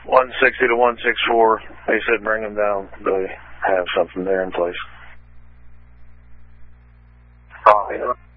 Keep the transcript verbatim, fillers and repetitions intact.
one sixty to one sixty-four. They said bring them down. They have something there in place. Copy.